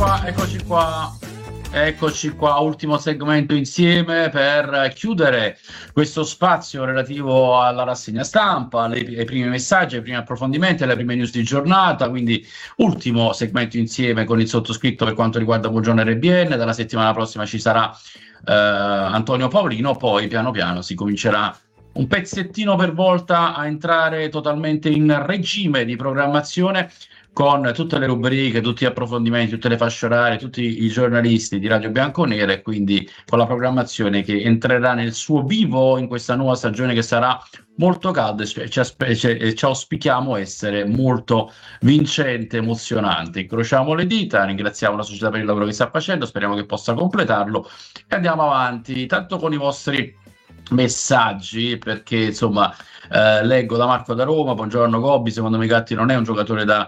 Eccoci qua, ultimo segmento insieme per chiudere questo spazio relativo alla rassegna stampa, ai primi messaggi, ai primi approfondimenti, alle prime news di giornata, quindi ultimo segmento insieme con il sottoscritto per quanto riguarda Buongiorno RBN. Dalla settimana prossima ci sarà Antonio Paolino, poi piano piano si comincerà un pezzettino per volta a entrare totalmente in regime di programmazione, con tutte le rubriche, tutti gli approfondimenti, tutte le fasce orarie, tutti i giornalisti di Radio Bianconera, e quindi con la programmazione che entrerà nel suo vivo in questa nuova stagione che sarà molto calda e ci auspichiamo essere molto vincente, emozionante. Incrociamo le dita, ringraziamo la società per il lavoro che sta facendo, speriamo che possa completarlo e andiamo avanti, tanto con i vostri messaggi, perché insomma leggo da Marco da Roma: buongiorno Gobbi, secondo me Gatti non è un giocatore da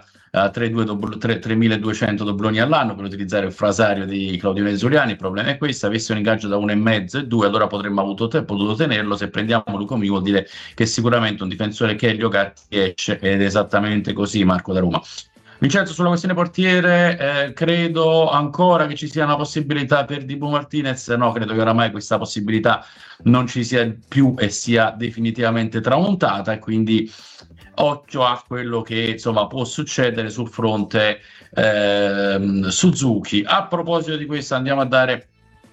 3.200 dobloni all'anno, per utilizzare il frasario di Claudio Giuliani. Il problema è questo: avesse un ingaggio da 1,5 e 2, allora potremmo potuto tenerlo. Se prendiamo Lucomi vuol dire che sicuramente un difensore che Elio Gatti esce, ed è esattamente così. Marco da Roma. Vincenzo, sulla questione portiere, credo ancora che ci sia una possibilità per Dibu Martinez. No, credo che oramai questa possibilità non ci sia più e sia definitivamente tramontata, e quindi occhio a quello che insomma può succedere sul fronte Suzuki. A proposito di questo, andiamo a dare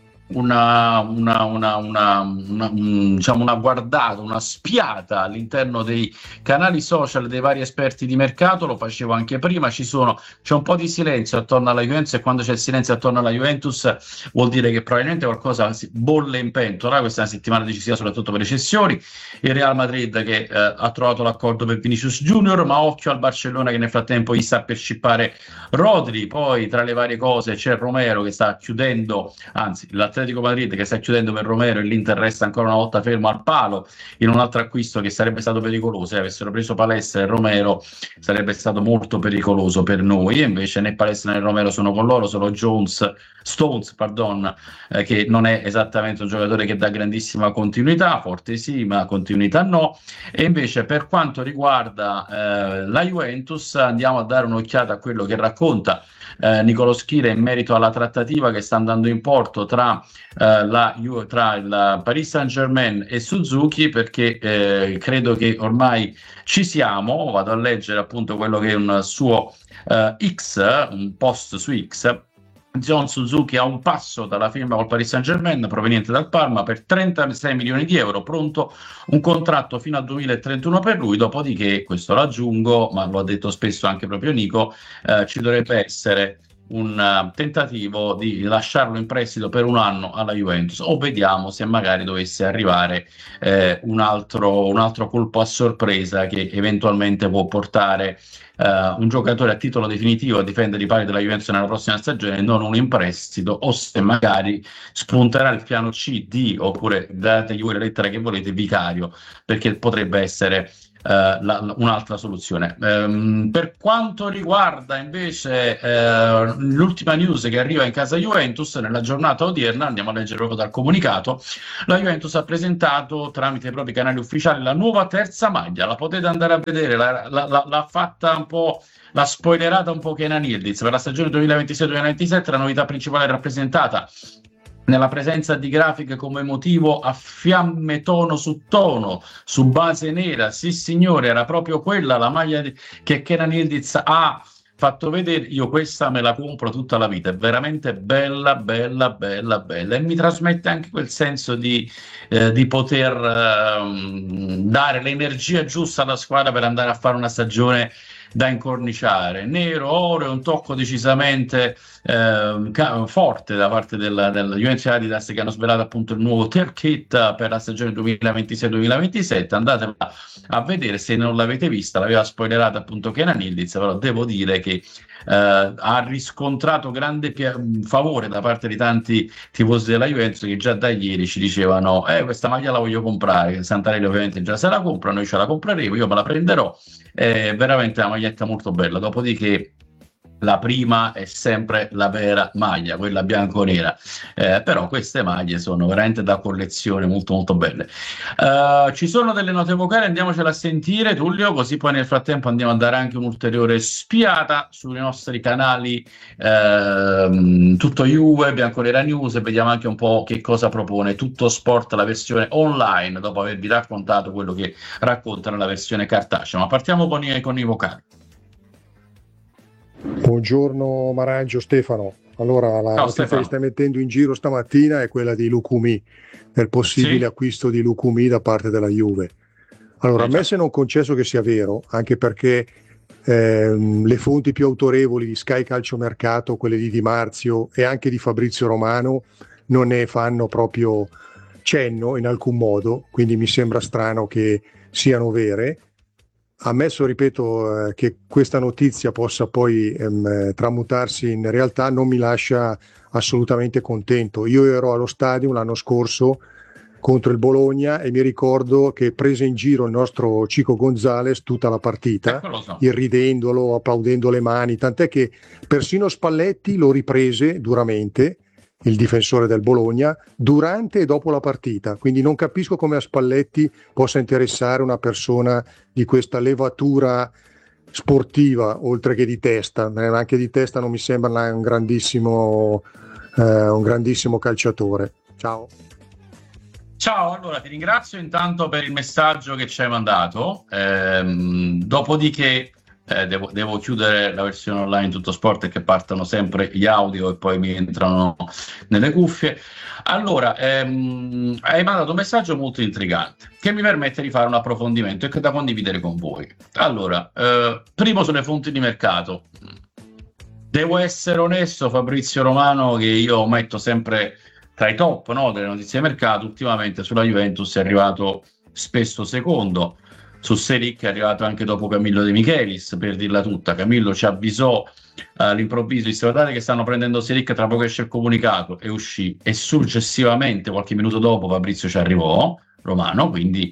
diciamo una guardata, una spiata all'interno dei canali social dei vari esperti di mercato. Lo facevo anche prima, c'è un po' di silenzio attorno alla Juventus, e quando c'è silenzio attorno alla Juventus vuol dire che probabilmente qualcosa bolle in pentola. Questa è una settimana decisiva soprattutto per le cessioni. Il Real Madrid che ha trovato l'accordo per Vinicius Junior, ma occhio al Barcellona che nel frattempo gli sta per scippare Rodri. Poi tra le varie cose c'è Romero che sta chiudendo, anzi l'Atletico Madrid che sta chiudendo per Romero, e l'Inter resta ancora una volta fermo al palo in un altro acquisto che sarebbe stato pericoloso. Se avessero preso Palestra e Romero sarebbe stato molto pericoloso per noi, e invece né Palestra né Romero sono con loro, solo Stones, che non è esattamente un giocatore che dà grandissima continuità, forte sì, ma continuità no. E invece per quanto riguarda la Juventus, andiamo a dare un'occhiata a quello che racconta Niccolò Schira in merito alla trattativa che sta andando in porto tra il Paris Saint-Germain e Suzuki, perché credo che ormai ci siamo. Vado a leggere appunto quello che è un suo un post su X. John Suzuki a un passo dalla firma col Paris Saint-Germain, proveniente dal Parma, per 36 milioni di euro, pronto un contratto fino al 2031 per lui. Dopodiché, questo lo aggiungo, ma lo ha detto spesso anche proprio Nico, ci dovrebbe essere un tentativo di lasciarlo in prestito per un anno alla Juventus, o vediamo se magari dovesse arrivare un altro colpo a sorpresa che eventualmente può portare un giocatore a titolo definitivo a difendere i pali della Juventus nella prossima stagione, non un in prestito, o se magari spunterà il piano C, D, oppure dategli voi la lettera che volete, vicario, perché potrebbe essere un'altra soluzione. Per quanto riguarda invece l'ultima news che arriva in casa Juventus, nella giornata odierna, andiamo a leggere proprio dal comunicato, la Juventus ha presentato tramite i propri canali ufficiali la nuova terza maglia. La potete andare a vedere, l'ha fatta un po', l'ha spoilerata un po' Kenan Yildiz per la stagione 2026-2027. La novità principale è rappresentata nella presenza di grafiche come motivo a fiamme tono, su base nera. Sì signore, era proprio quella la maglia che Kenan Yildiz ha fatto vedere. Io questa me la compro tutta la vita, è veramente bella, e mi trasmette anche quel senso di poter dare l'energia giusta alla squadra per andare a fare una stagione da incorniciare. Nero, oro e un tocco decisamente forte da parte della Juventus Adidas, che hanno svelato appunto il nuovo tier kit per la stagione 2026-2027. Andatela a vedere se non l'avete vista, l'aveva spoilerata appunto Kenan Yildiz, però devo dire che ha riscontrato grande favore da parte di tanti tifosi della Juventus, che già da ieri ci dicevano questa maglia la voglio comprare. Santarelli ovviamente già se la compra, noi ce la compreremo, io me la prenderò. È veramente una maglietta molto bella. Dopodiché la prima è sempre la vera maglia, quella bianco-nera, però queste maglie sono veramente da collezione, molto molto belle. Ci sono delle note vocali, andiamocela a sentire Tullio, così poi nel frattempo andiamo a dare anche un'ulteriore spiata sui nostri canali, Tutto Juve, Bianconera News, e vediamo anche un po' che cosa propone Tutto Sport, la versione online, dopo avervi raccontato quello che racconta nella versione cartacea. Ma partiamo con i vocali. Buongiorno Marangio, Stefano. Allora, la Ciao notizia Stefano. che stai mettendo in giro stamattina è quella di Lucumi, del possibile Sì? acquisto di Lucumi da parte della Juve. Allora, a me Già. se non concesso che sia vero, anche perché le fonti più autorevoli di Sky Calciomercato, quelle di Di Marzio e anche di Fabrizio Romano, non ne fanno proprio cenno in alcun modo, quindi mi sembra strano che siano vere. Ammesso, ripeto, che questa notizia possa poi tramutarsi in realtà, non mi lascia assolutamente contento. Io ero allo stadio l'anno scorso contro il Bologna e mi ricordo che prese in giro il nostro Chico Gonzalez tutta la partita, Lo so. irridendolo, applaudendo le mani, tant'è che persino Spalletti lo riprese duramente, il difensore del Bologna, durante e dopo la partita. Quindi non capisco come a Spalletti possa interessare una persona di questa levatura sportiva, oltre che di testa. Anche di testa non mi sembra un grandissimo calciatore. Ciao. Ciao, allora ti ringrazio intanto per il messaggio che ci hai mandato, dopodiché devo chiudere la versione online Tutto Sport e che partano sempre gli audio e poi mi entrano nelle cuffie. Allora, hai mandato un messaggio molto intrigante che mi permette di fare un approfondimento e che da condividere con voi. Allora, primo sulle fonti di mercato. Devo essere onesto, Fabrizio Romano, che io metto sempre tra i top, no, delle notizie di mercato. Ultimamente sulla Juventus è arrivato spesso secondo, su Selic è arrivato anche dopo Camillo De Michelis, per dirla tutta. Camillo ci avvisò all'improvviso, disse guardate che stanno prendendo Selic, tra poco esce il comunicato, e uscì, e successivamente qualche minuto dopo Fabrizio ci arrivò, Romano, quindi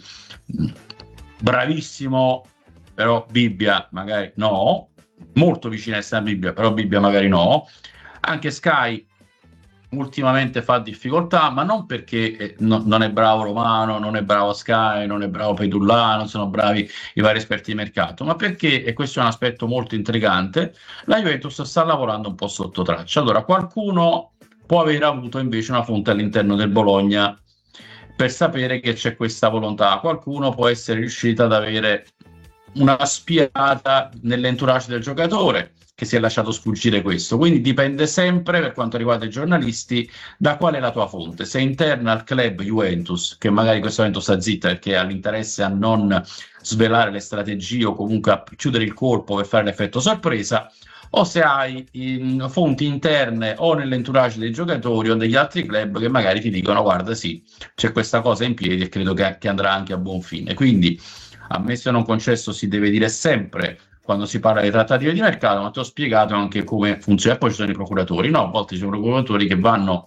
bravissimo, però Bibbia magari no, molto vicina a essere Bibbia, però Bibbia magari no. Anche Sky ultimamente fa difficoltà, ma non perché non è bravo Romano, non è bravo Sky, non è bravo Pedulla, non sono bravi i vari esperti di mercato, ma perché, e questo è un aspetto molto intrigante, la Juventus sta lavorando un po' sotto traccia. Allora, qualcuno può aver avuto invece una fonte all'interno del Bologna per sapere che c'è questa volontà, qualcuno può essere riuscito ad avere una spiata nell'entourage del giocatore che si è lasciato sfuggire questo. Quindi dipende sempre, per quanto riguarda i giornalisti, da qual è la tua fonte. Se è interna al club Juventus, che magari in questo momento sta zitta perché ha l'interesse a non svelare le strategie o comunque a chiudere il colpo per fare l'effetto sorpresa, o se hai fonti interne o nell'entourage dei giocatori o degli altri club che magari ti dicono guarda sì, c'è questa cosa in piedi e credo che andrà anche a buon fine. Quindi ammesso e non concesso si deve dire sempre quando si parla di trattative di mercato, ma ti ho spiegato anche come funziona. E poi ci sono i procuratori, no? A volte ci sono procuratori che vanno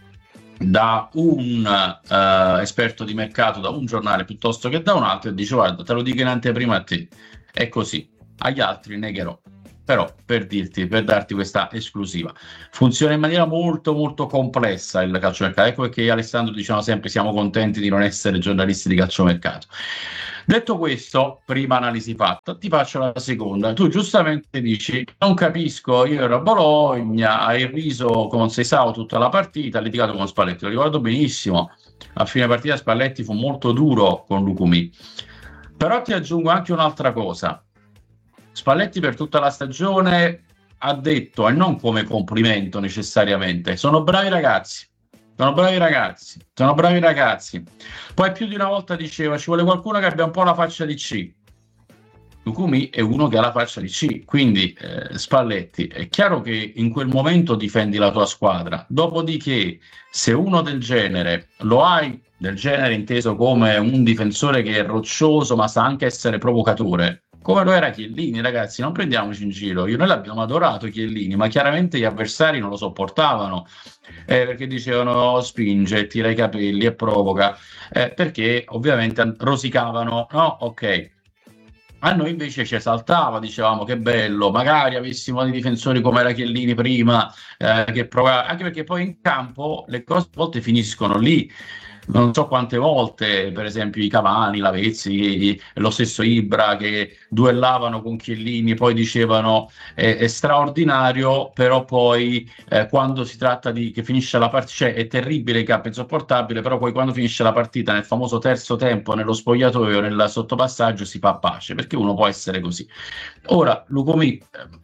da un esperto di mercato, da un giornale piuttosto che da un altro, e dice guarda, te lo dico in anteprima a te, è così, agli altri negherò. Però per darti questa esclusiva, funziona in maniera molto molto complessa il calciomercato. Ecco perché Alessandro diciamo sempre siamo contenti di non essere giornalisti di calciomercato. Detto questo, prima analisi fatta, ti faccio la seconda. Tu giustamente dici, non capisco, io ero a Bologna, hai riso con Seisao tutta la partita, ha litigato con Spalletti, lo ricordo benissimo. A fine partita Spalletti fu molto duro con Lucumi. Però ti aggiungo anche un'altra cosa. Spalletti per tutta la stagione ha detto, e non come complimento necessariamente, sono bravi ragazzi, sono bravi ragazzi, sono bravi ragazzi. Poi più di una volta diceva, ci vuole qualcuno che abbia un po' la faccia di C. Lucumi è uno che ha la faccia di C, quindi Spalletti, è chiaro che in quel momento difendi la tua squadra, dopodiché se uno del genere lo hai, del genere inteso come un difensore che è roccioso ma sa anche essere provocatore, come lo era Chiellini, ragazzi, non prendiamoci in giro. Noi l'abbiamo adorato Chiellini, ma chiaramente gli avversari non lo sopportavano, perché dicevano spinge, tira i capelli e provoca, perché ovviamente rosicavano, no? Ok. A noi invece ci esaltava, dicevamo che bello, magari avessimo dei difensori come era Chiellini prima, che provava, anche perché poi in campo le cose a volte finiscono lì. Non so quante volte, per esempio, i Cavani, Lavezzi, lo stesso Ibra che duellavano con Chiellini, poi dicevano è straordinario, però poi quando si tratta di che finisce la partita, cioè è terribile in campo, insopportabile, però poi quando finisce la partita nel famoso terzo tempo, nello spogliatoio, nel sottopassaggio, si fa pace, perché uno può essere così. Ora, Lucumi,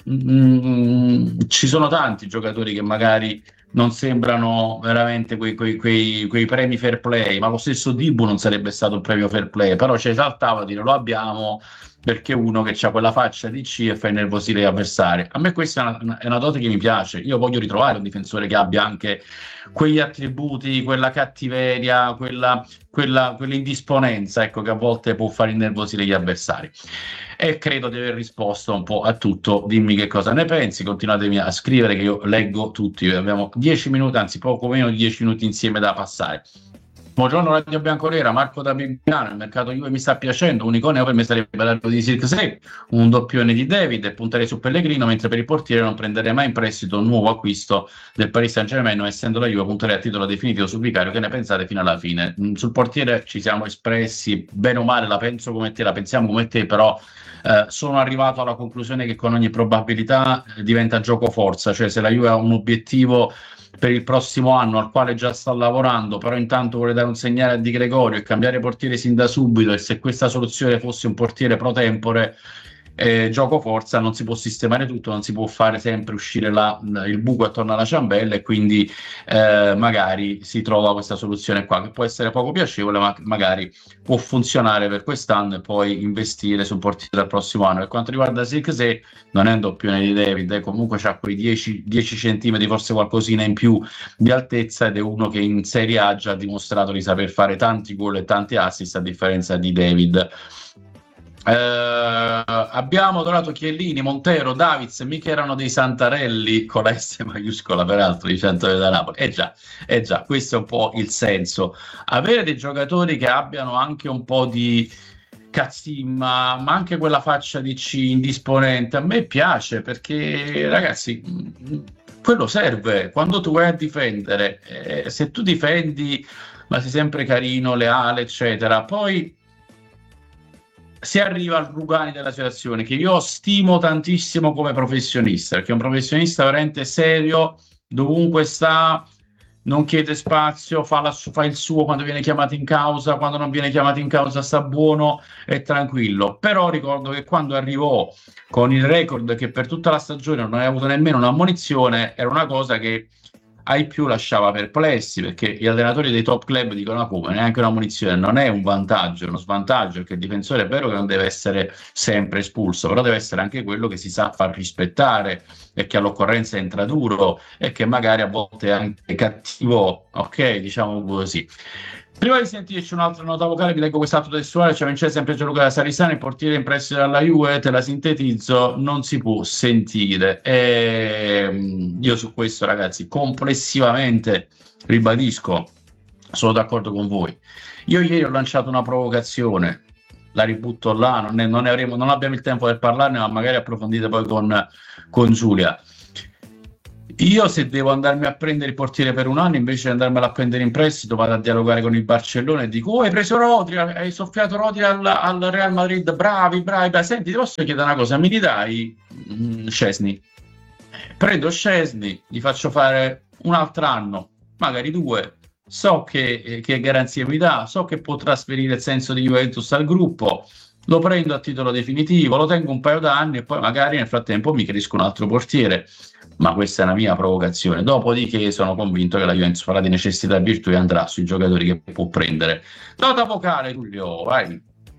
ci sono tanti giocatori che magari non sembrano veramente quei premi fair play, ma lo stesso Dibu non sarebbe stato un premio fair play, però ci esaltava a dire lo abbiamo perché uno che ha quella faccia di C e fa innervosire gli avversari. A me questa è una dote che mi piace, io voglio ritrovare un difensore che abbia anche quegli attributi, quella cattiveria, quell'indisponenza, ecco, che a volte può far innervosire gli avversari. E credo di aver risposto un po' a tutto. Dimmi che cosa ne pensi, continuatemi a scrivere che io leggo tutti. Abbiamo 10 minuti, anzi poco meno di 10 minuti insieme da passare. Buongiorno Radio Bianconera, Marco da Bibiano, il mercato Juve mi sta piacendo, un iconeo per me sarebbe l'arrivo di Zirkzee, un doppione di David e punterei su Pellegrino, mentre per il portiere non prenderei mai in prestito un nuovo acquisto del Paris Saint-Germain, non essendo la Juve punterei a titolo definitivo sul Vicario. Che ne pensate fino alla fine? Sul portiere ci siamo espressi, bene o male la penso come te, la pensiamo come te, però sono arrivato alla conclusione che con ogni probabilità diventa gioco forza, cioè se la Juve ha un obiettivo per il prossimo anno al quale già sta lavorando, però intanto vuole dare un segnale a Di Gregorio e cambiare portiere sin da subito, e se questa soluzione fosse un portiere pro tempore, gioco forza, non si può sistemare tutto, non si può fare sempre uscire il buco attorno alla ciambella, e quindi magari si trova questa soluzione qua che può essere poco piacevole, ma magari può funzionare per quest'anno e poi investire sul portiere del prossimo anno. Per quanto riguarda Zirkzee, non è un doppione di David, comunque c'ha quei 10 centimetri, forse qualcosina in più di altezza, ed è uno che in Serie A già ha dimostrato di saper fare tanti gol e tanti assist, a differenza di David. Abbiamo adorato Chiellini, Montero, Davids, mica erano dei Santarelli con la S maiuscola, peraltro di Centro da Napoli. Già, questo è un po' il senso. Avere dei giocatori che abbiano anche un po' di cazzimma, ma anche quella faccia di C indisponente, a me piace, perché ragazzi, quello serve quando tu vai a difendere. Se tu difendi, ma sei sempre carino, leale, eccetera, poi si arriva al Rugani della situazione, che io stimo tantissimo come professionista, perché è un professionista veramente serio, dovunque sta, non chiede spazio, fa il suo quando viene chiamato in causa, quando non viene chiamato in causa sta buono e tranquillo. Però ricordo che quando arrivò con il record che per tutta la stagione non aveva avuto nemmeno un'ammonizione, era una cosa che ai più lasciava perplessi, perché gli allenatori dei top club dicono: "Ah, come, neanche una munizione non è un vantaggio, è uno svantaggio", perché il difensore è vero che non deve essere sempre espulso, però deve essere anche quello che si sa far rispettare e che all'occorrenza entra duro e che magari a volte è anche cattivo, ok, diciamo così. Prima di sentirci un'altra nota vocale, vi leggo quest'atto testuale. Ciao Vincenzo, sempre Gianluca da Sarisano, il portiere in prestito dalla Juve, te la sintetizzo, non si può sentire. Io su questo, ragazzi, complessivamente ribadisco, sono d'accordo con voi. Io ieri ho lanciato una provocazione, la ributto là, non abbiamo il tempo per parlarne, ma magari approfondite poi con Giulia. Io se devo andarmi a prendere il portiere per un anno, invece di andarmelo a prendere in prestito, vado a dialogare con il Barcellona e dico: "Oh, hai preso Rodri, hai soffiato Rodri al Real Madrid, bravi. Senti, ti posso chiedere una cosa, mi ridai Szczesny?" Prendo Szczesny, gli faccio fare un altro anno, magari 2, so che garanzie mi dà, so che può trasferire il senso di Juventus al gruppo, lo prendo a titolo definitivo, lo tengo un paio d'anni e poi magari nel frattempo mi cresco un altro portiere. Ma questa è una mia provocazione. Dopodiché sono convinto che la Juventus farà di necessità virtù e andrà sui giocatori che può prendere. Nota vocale, Giulio, vai.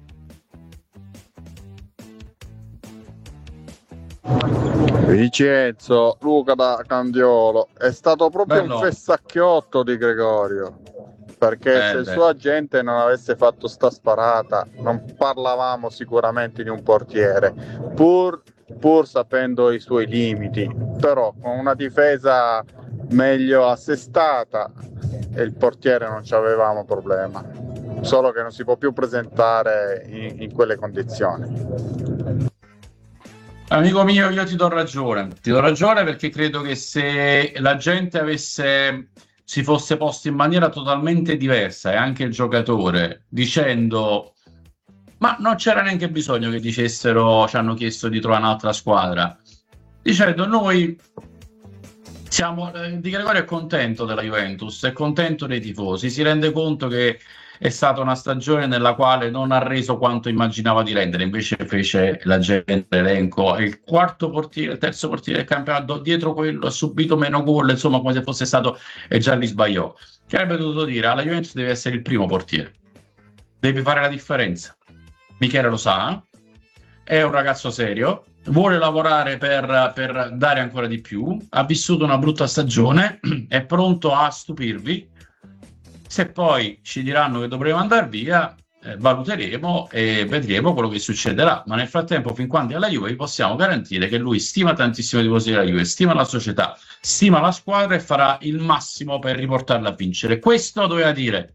Vincenzo, Luca da Candiolo, è stato proprio Bello. un fessacchiotto di Gregorio, perché se il suo agente non avesse fatto sta sparata non parlavamo sicuramente di un portiere, pur sapendo i suoi limiti, però con una difesa meglio assestata e il portiere non ci avevamo problema. solo che non si può più presentare in quelle condizioni. Amico mio, io ti do ragione perché credo che se la gente si fosse posto in maniera totalmente diversa e anche il giocatore dicendo ma non c'era neanche bisogno che dicessero ci hanno chiesto di trovare un'altra squadra, dicendo noi siamo, Di Gregorio è contento della Juventus, è contento dei tifosi, si rende conto che è stata una stagione nella quale non ha reso quanto immaginava di rendere, invece fece la gente l'elenco, è il quarto portiere, il terzo portiere del campionato, dietro quello ha subito meno gol, insomma come se fosse stato, e già li sbagliò. Che avrebbe dovuto dire alla Juventus deve essere il primo portiere, devi fare la differenza. Michele lo sa, è un ragazzo serio, vuole lavorare per dare ancora di più, ha vissuto una brutta stagione, è pronto a stupirvi. Se poi ci diranno che dovremo andare via, valuteremo e vedremo quello che succederà. Ma nel frattempo, fin quando è alla Juve, vi possiamo garantire che lui stima tantissimo i tifosi della Juve, stima la società, stima la squadra e farà il massimo per riportarla a vincere. Questo doveva dire.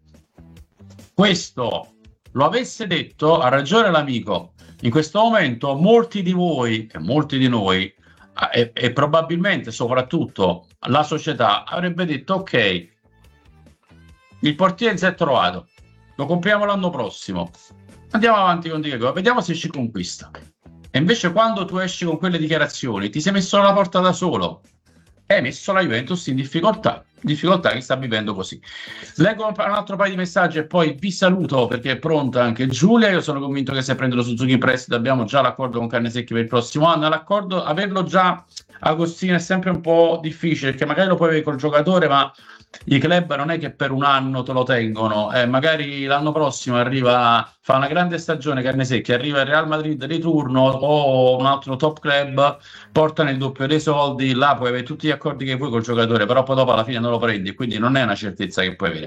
Questo lo avesse detto, ha ragione l'amico. In questo momento molti di voi e molti di noi e probabilmente soprattutto la società avrebbe detto ok, il portiere si è trovato, lo compriamo l'anno prossimo, andiamo avanti con Di Gregorio, vediamo se ci conquista. E invece quando tu esci con quelle dichiarazioni ti sei messo alla porta da solo, hai messo la Juventus in difficoltà che sta vivendo così. Leggo un altro paio di messaggi e poi vi saluto perché è pronta anche Giulia. Io sono convinto che se prende lo Suzuki in prestito abbiamo già l'accordo con Carnesecchi per il prossimo anno. L'accordo, averlo già, Agostino, è sempre un po' difficile perché magari lo puoi avere col giocatore, ma i club non è che per un anno te lo tengono, magari l'anno prossimo fa una grande stagione Carnesecchi, arriva il Real Madrid di turno o un altro top club, portano il doppio dei soldi, là puoi avere tutti gli accordi che vuoi col giocatore, però poi dopo alla fine non lo prendi, quindi non è una certezza che puoi avere.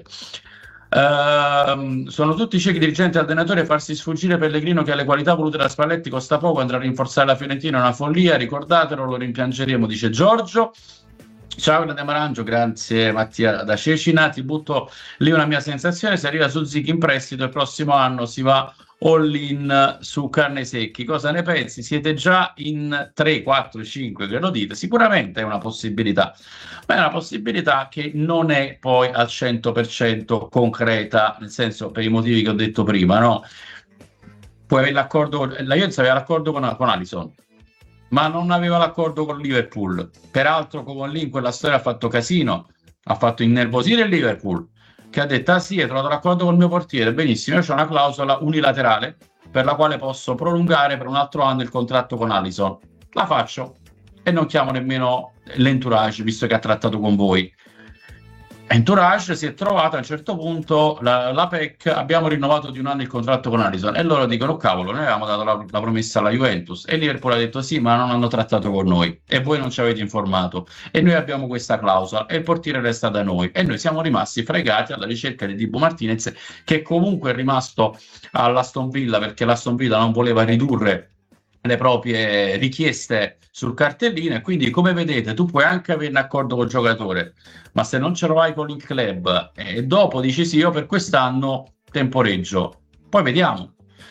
Sono tutti ciechi dirigenti e allenatori a farsi sfuggire Pellegrino che ha le qualità volute da Spalletti, costa poco, andrà a rinforzare la Fiorentina, è una follia, ricordatelo, lo rimpiangeremo, dice Giorgio. Ciao grande Marangio, grazie Mattia da Cecina, ti butto lì una mia sensazione, se arriva Suzuki in prestito il prossimo anno si va all in su Carnesecchi, cosa ne pensi? Siete già in 3, 4, 5 che lo dite, sicuramente è una possibilità, ma è una possibilità che non è poi al 100% concreta, nel senso per i motivi che ho detto prima, no? Puoi avere l'accordo, la Juventus aveva l'accordo con Alisson, ma non aveva l'accordo con Liverpool. Peraltro con lì in quella storia ha fatto casino, ha fatto innervosire il Liverpool, che ha detto sì, hai trovato l'accordo col mio portiere, benissimo, io ho una clausola unilaterale per la quale posso prolungare per un altro anno il contratto con Alisson. La faccio e non chiamo nemmeno l'entourage, visto che ha trattato con voi. Entourage si è trovato a un certo punto la PEC, abbiamo rinnovato di un anno il contratto con Alisson e loro dicono cavolo, noi avevamo dato la promessa alla Juventus e Liverpool ha detto sì, ma non hanno trattato con noi e voi non ci avete informato e noi abbiamo questa clausola e il portiere resta da noi e noi siamo rimasti fregati alla ricerca di Dibu Martinez, che comunque è rimasto all'Aston Villa perché l'Aston Villa non voleva ridurre le proprie richieste sul cartellino e quindi come vedete tu puoi anche avere un accordo col giocatore, ma se non ce lo hai con il club e dopo dici sì, io per quest'anno temporeggio, poi vediamo.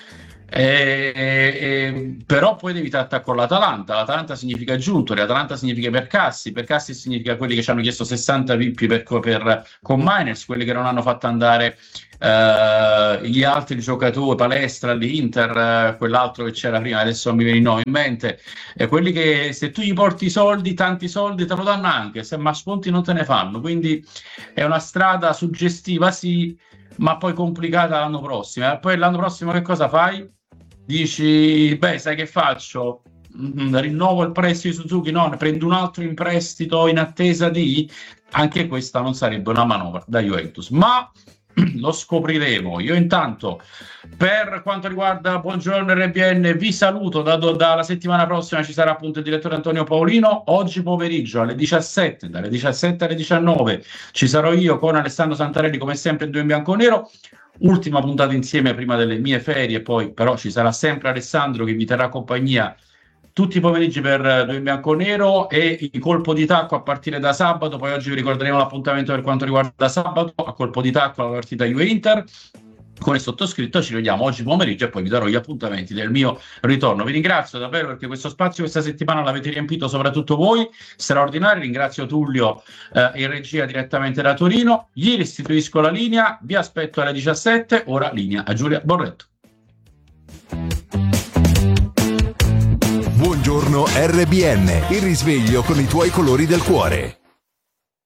Però poi devi trattare con l'Atalanta significa Giuntoli, Atalanta significa Percassi significa quelli che ci hanno chiesto 60 VIP con Miners, quelli che non hanno fatto andare gli altri giocatori, Palestra, l'Inter, quell'altro che c'era prima, adesso non mi viene il nome in mente, quelli che se tu gli porti soldi, tanti soldi te lo danno anche, ma sconti non te ne fanno, quindi è una strada suggestiva sì, ma poi complicata l'anno prossimo. Poi l'anno prossimo che cosa fai? Dici, beh, sai che faccio? Rinnovo il prestito di Suzuki? No, ne prendo un altro in prestito in attesa di... Anche questa non sarebbe una manovra da Juventus, ma lo scopriremo. Io intanto, per quanto riguarda Buongiorno RBN, vi saluto. Dalla settimana prossima ci sarà appunto il direttore Antonio Paolino. Oggi pomeriggio alle 17, dalle 17 alle 19 ci sarò io con Alessandro Santarelli, come sempre in Due in Bianco Nero. Ultima puntata insieme prima delle mie ferie, poi però ci sarà sempre Alessandro che vi terrà compagnia tutti i pomeriggi per Due in Bianco Nero e il colpo di tacco a partire da sabato. Poi oggi vi ricorderemo l'appuntamento per quanto riguarda sabato, a colpo di tacco la partita Juve-Inter. con il sottoscritto ci vediamo oggi pomeriggio e poi vi darò gli appuntamenti del mio ritorno. Vi ringrazio davvero perché questo spazio questa settimana l'avete riempito soprattutto voi, straordinari. Ringrazio Tullio in regia direttamente da Torino. Gli restituisco la linea, vi aspetto alle 17, ora linea a Giulia Borretto. Buongiorno RBN, il risveglio con i tuoi colori del cuore.